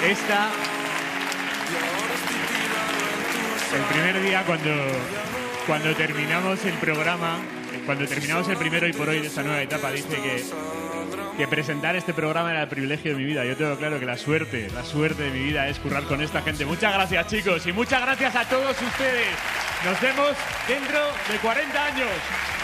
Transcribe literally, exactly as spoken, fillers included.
Esta, el primer día cuando, cuando terminamos el programa, cuando terminamos el primero y por hoy de esta nueva etapa, dice que, que presentar este programa era el privilegio de mi vida. Yo tengo claro que la suerte, la suerte de mi vida es currar con esta gente. Muchas gracias, chicos, y muchas gracias a todos ustedes. Nos vemos dentro de cuarenta años.